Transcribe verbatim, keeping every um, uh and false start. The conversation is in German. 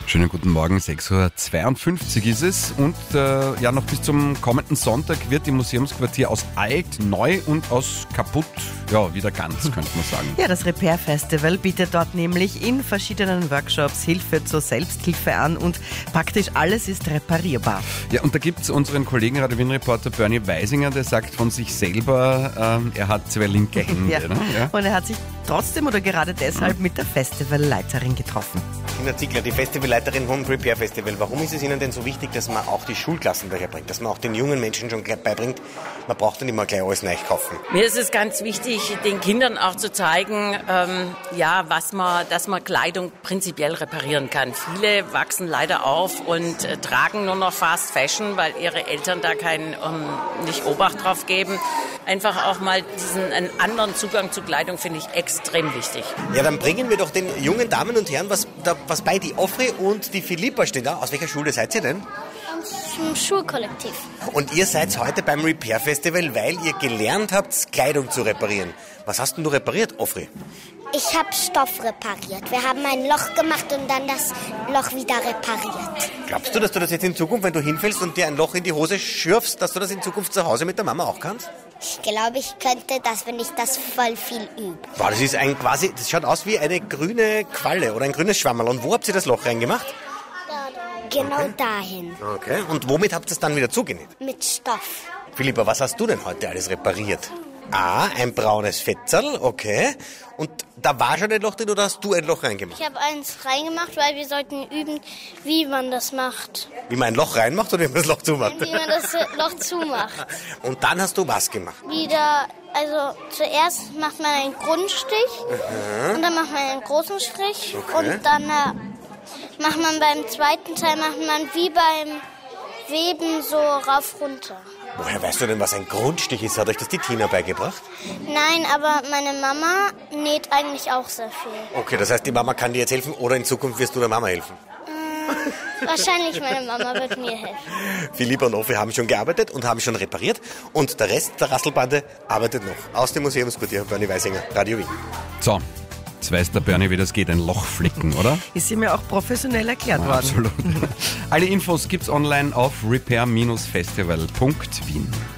Schönen guten Morgen, sechs Uhr zweiundfünfzig ist es und äh, ja, noch bis zum kommenden Sonntag wird im Museumsquartier aus alt, neu und aus kaputt, ja, wieder ganz, könnte man sagen. Ja, das Repair Festival bietet dort nämlich in verschiedenen Workshops Hilfe zur Selbsthilfe an und praktisch alles ist reparierbar. Ja, und da gibt es unseren Kollegen Radio Wien-Reporter Bernie Weisinger, der sagt von sich selber, ähm, er hat zwei linke Hände. Ja. Ne? Ja. Und er hat sich trotzdem oder gerade deshalb mit der Festivalleiterin getroffen. Tina Ziegler, die Festivalleiterin vom Repair Festival. Warum ist es Ihnen denn so wichtig, dass man auch die Schulklassen daher bringt, dass man auch den jungen Menschen schon gleich beibringt, man braucht dann immer gleich alles neu kaufen? Mir ist es ganz wichtig, den Kindern auch zu zeigen, ähm, ja, was man, dass man Kleidung prinzipiell reparieren kann. Viele wachsen leider auf und äh, tragen nur noch Fast Fashion, weil ihre Eltern da keinen ähm, nicht Obacht drauf geben. Einfach auch mal diesen einen anderen Zugang zu Kleidung finde ich extrem wichtig. Ja, dann bringen wir doch den jungen Damen und Herren was, da, was bei. Die Ofri und die Philippa stehen da. Aus welcher Schule seid ihr denn? Vom Schulkollektiv. Und ihr seid heute beim Repair Festival, weil ihr gelernt habt, Kleidung zu reparieren. Was hast denn du repariert, Ofri? Ich habe Stoff repariert. Wir haben ein Loch gemacht und dann das Loch wieder repariert. Glaubst du, dass du das jetzt in Zukunft, wenn du hinfällst und dir ein Loch in die Hose schürfst, dass du das in Zukunft zu Hause mit der Mama auch kannst? Ich glaube, ich könnte das, wenn ich das voll viel übe. Wow, das ist ein quasi, das schaut aus wie eine grüne Qualle oder ein grünes Schwammerl. Und wo habt ihr das Loch reingemacht? Genau Okay. dahin. Okay. Und womit habt ihr es dann wieder zugenäht? Mit Stoff. Philippa, was hast du denn heute alles repariert? Ah, ein braunes Fetzerl, okay. Und da war schon ein Loch drin oder hast du ein Loch reingemacht? Ich habe eins reingemacht, weil wir sollten üben, wie man das macht. Wie man ein Loch reinmacht oder wie man das Loch zumacht? Wie man das Loch zumacht. Und dann hast du was gemacht? Wieder, also zuerst macht man einen Grundstich und dann macht man einen großen Strich Okay. und dann äh, macht man beim zweiten Teil macht man wie beim Weben so rauf runter. Woher weißt du denn, was ein Grundstich ist? Hat euch das die Tina beigebracht? Nein, aber meine Mama näht eigentlich auch sehr viel. Okay, das heißt, die Mama kann dir jetzt helfen oder in Zukunft wirst du der Mama helfen? Wahrscheinlich meine Mama wird mir helfen. Philippa und Ofri haben schon gearbeitet und haben schon repariert und der Rest der Rasselbande arbeitet noch. Aus dem Museumsquartier, Bernie Weisinger, Radio Wien. So, jetzt weiß der Bernie, wie das geht, ein Loch flicken, oder? Ist ihm ja auch professionell erklärt worden. Absolut. Alle Infos gibt's online auf repair Bindestrich festival Punkt wien.